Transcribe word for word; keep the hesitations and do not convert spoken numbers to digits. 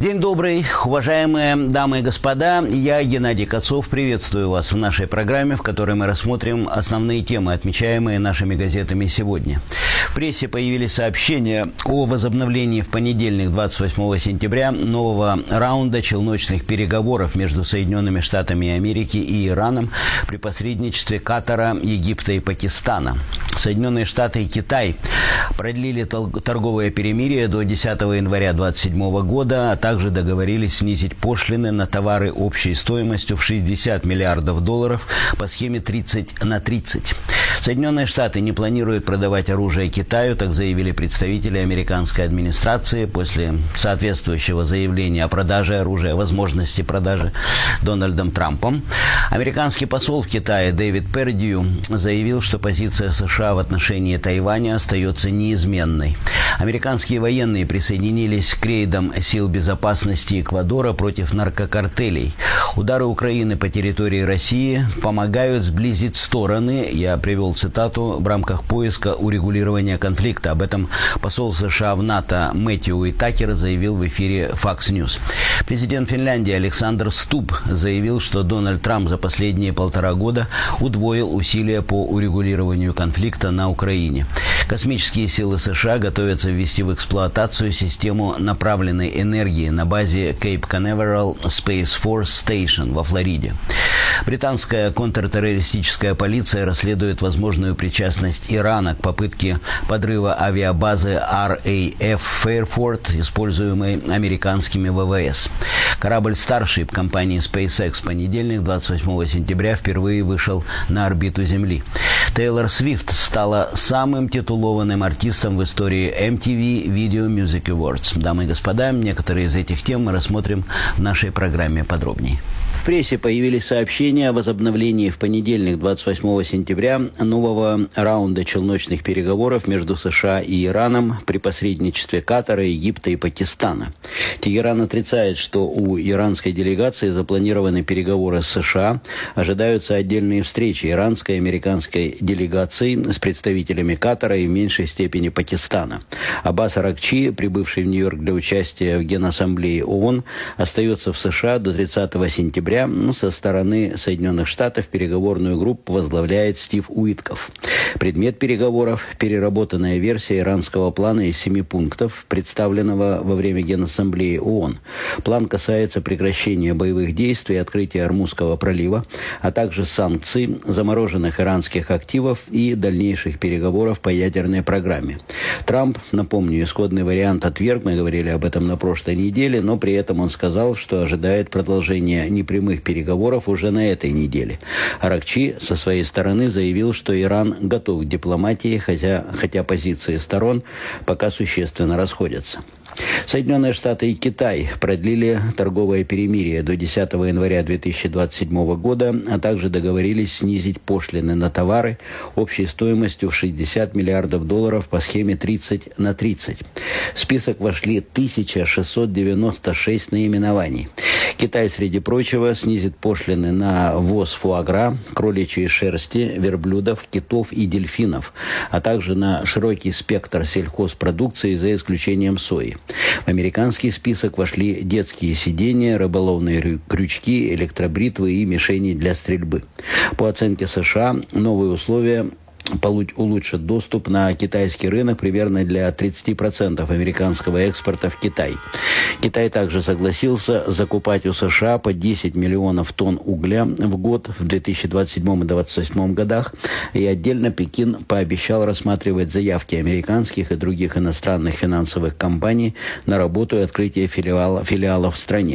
День добрый, уважаемые дамы и господа. Я, Геннадий Кацов, приветствую вас в нашей программе, в которой мы рассмотрим основные темы, отмечаемые нашими газетами сегодня. В прессе появились сообщения о возобновлении в понедельник, двадцать восьмого сентября, нового раунда челночных переговоров между Соединенными Штатами Америки и Ираном при посредничестве Катара, Египта и Пакистана. Соединенные Штаты и Китай продлили торговое перемирие до десятого января две тысячи двадцать седьмого года, а также договорились снизить пошлины на товары общей стоимостью в шестьдесят миллиардов долларов по схеме тридцать на тридцать. Соединенные Штаты не планируют продавать оружие Китаю, так заявили представители американской администрации после соответствующего заявления о продаже оружия, возможности продажи Дональдом Трампом. Американский посол в Китае Дэвид Пердью заявил, что позиция США в отношении Тайваня остается неизменной. Американские военные присоединились к рейдам сил безопасности Эквадора против наркокартелей. Удары Украины по территории России помогают сблизить стороны, я привел цитату, в рамках поиска урегулирования конфликта. Об этом посол США в НАТО Мэтью Уитакер заявил в эфире Fox News. Президент Финляндии Александр Стуб заявил, что Дональд Трамп за последние полтора года удвоил усилия по урегулированию конфликта на Украине. Космические силы США готовятся ввести в эксплуатацию систему направленной энергии на базе Cape Canaveral Space Force Station во Флориде. Британская контртеррористическая полиция расследует возможную причастность Ирана к попытке подрыва авиабазы ар эй эф Fairford, используемой американскими вэ вэ эс. Корабль Starship компании SpaceX в понедельник, двадцать восьмого сентября, впервые вышел на орбиту Земли. Тейлор Свифт стала самым титулованным артистом в истории эм ти ви Video Music Awards. Дамы и господа, некоторые из этих тем мы рассмотрим в нашей программе подробнее. В прессе появились сообщения о возобновлении в понедельник, двадцать восьмого сентября, нового раунда челночных переговоров между США и Ираном при посредничестве Катара, Египта и Пакистана. Тегеран отрицает, что у иранской делегации запланированы переговоры с США. Ожидаются отдельные встречи иранской и американской делегаций с представителями Катара и в меньшей степени Пакистана. Аббас Аракчи, прибывший в Нью-Йорк для участия в Генассамблее ООН, остается в США до тридцатого сентября. Ну, со стороны Соединенных Штатов переговорную группу возглавляет Стив Уитков. Предмет переговоров – переработанная версия иранского плана из семи пунктов, представленного во время Генассамблеи ООН. План касается прекращения боевых действий, открытия Ормузского пролива, а также санкций, замороженных иранских активов и дальнейших переговоров по ядерной программе. Трамп, напомню, исходный вариант отверг, мы говорили об этом на прошлой неделе, но при этом он сказал, что ожидает продолжения непрямых переговоров уже на этой неделе. Аракчи со своей стороны заявил, что Иран готов к дипломатии, хотя, хотя позиции сторон пока существенно расходятся. Соединенные Штаты и Китай продлили торговое перемирие до десятого января две тысячи двадцать седьмого года, а также договорились снизить пошлины на товары общей стоимостью в шестьдесят миллиардов долларов по схеме тридцать на тридцать. В список вошли тысяча шестьсот девяносто шесть наименований. Китай, среди прочего, снизит пошлины на ввоз фуагра, кроличьей шерсти, верблюдов, китов и дельфинов, а также на широкий спектр сельхозпродукции за исключением сои. В американский список вошли детские сиденья, рыболовные крючки, электробритвы и мишени для стрельбы. По оценке США, новые условия улучшат доступ на китайский рынок примерно для тридцати процентов американского экспорта в Китай. Китай также согласился закупать у США по десять миллионов тонн угля в год в две тысячи двадцать седьмом и две тысячи двадцать восьмом годах, и отдельно Пекин пообещал рассматривать заявки американских и других иностранных финансовых компаний на работу и открытие филиала, филиалов в стране.